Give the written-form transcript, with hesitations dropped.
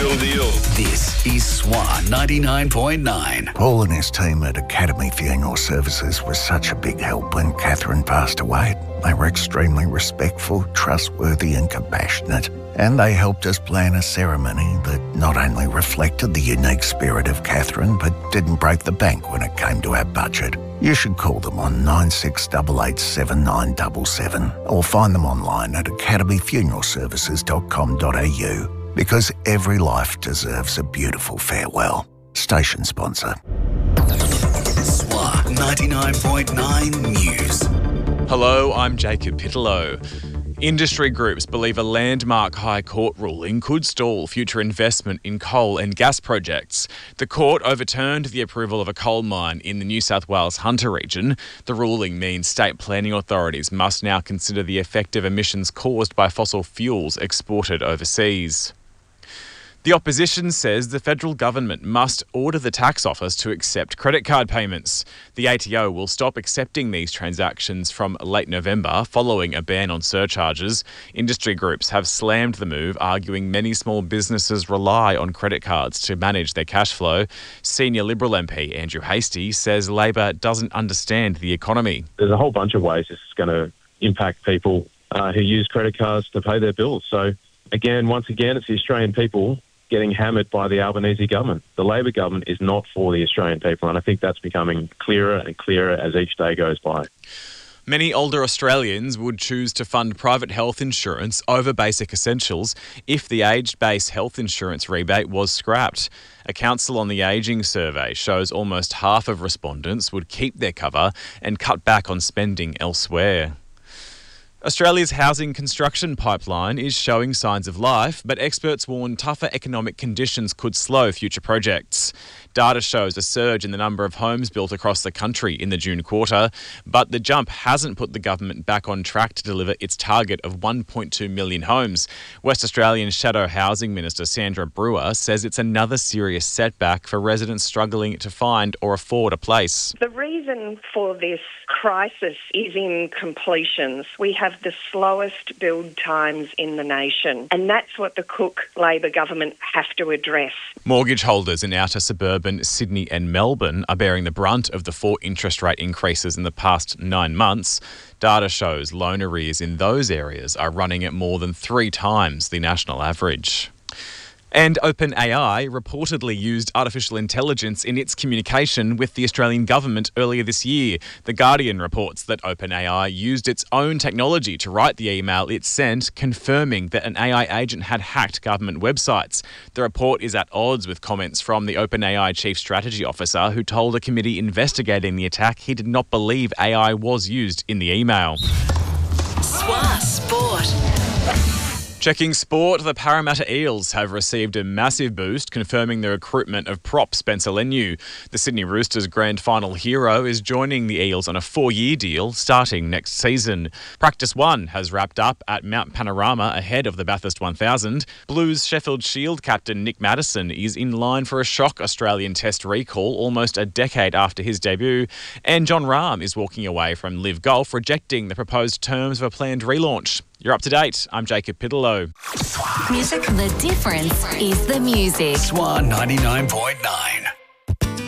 Real deal. This is Swan 99.9. Paul and his team at Academy Funeral Services was such a big help when Catherine passed away. They were extremely respectful, trustworthy and compassionate. And they helped us plan a ceremony that not only reflected the unique spirit of Catherine, but didn't break the bank when it came to our budget. You should call them on 96887977 or find them online at academyfuneralservices.com.au, because every life deserves a beautiful farewell. Station sponsor. Swan 99.9 News. Hello, I'm Jacob Pittellow. Industry groups believe a landmark High Court ruling could stall future investment in coal and gas projects. The court overturned the approval of a coal mine in the New South Wales Hunter region. The ruling means state planning authorities must now consider the effect of emissions caused by fossil fuels exported overseas. The opposition says the federal government must order the tax office to accept credit card payments. The ATO will stop accepting these transactions from late November following a ban on surcharges. Industry groups have slammed the move, arguing many small businesses rely on credit cards to manage their cash flow. Senior Liberal MP Andrew Hastie says Labor doesn't understand the economy. There's a whole bunch of ways this is going to impact people who use credit cards to pay their bills. So once again, it's the Australian people getting hammered by the Albanese government. The Labor government is not for the Australian people, and I think that's becoming clearer and clearer as each day goes by. Many older Australians would choose to fund private health insurance over basic essentials if the age-based health insurance rebate was scrapped. A Council on the Ageing survey shows almost half of respondents would keep their cover and cut back on spending elsewhere. Australia's housing construction pipeline is showing signs of life, but experts warn tougher economic conditions could slow future projects. Data shows a surge in the number of homes built across the country in the June quarter, but the jump hasn't put the government back on track to deliver its target of 1.2 million homes. West Australian Shadow Housing Minister Sandra Brewer says it's another serious setback for residents struggling to find or afford a place. The reason for this crisis is in completions. We have the slowest build times in the nation, and that's what the Cook Labor government have to address. Mortgage holders in outer suburban Sydney and Melbourne are bearing the brunt of the 4 interest rate increases in the past 9 months. Data shows loan arrears in those areas are running at more than 3 times the national average. And OpenAI reportedly used artificial intelligence in its communication with the Australian government earlier this year. The Guardian reports that OpenAI used its own technology to write the email it sent, confirming that an AI agent had hacked government websites. The report is at odds with comments from the OpenAI Chief Strategy Officer, who told a committee investigating the attack he did not believe AI was used in the email. Swan Sport. Checking sport, the Parramatta Eels have received a massive boost, confirming the recruitment of prop Spencer Leniu. The Sydney Roosters grand final hero is joining the Eels on a 4-year deal starting next season. Practice 1 has wrapped up at Mount Panorama ahead of the Bathurst 1000. Blues Sheffield Shield captain Nick Maddison is in line for a shock Australian Test recall almost a decade after his debut. And John Rahm is walking away from Live Golf, rejecting the proposed terms of a planned relaunch. You're up to date. I'm Jacob Pittellow. Music, the difference is the music. Swan 99.9.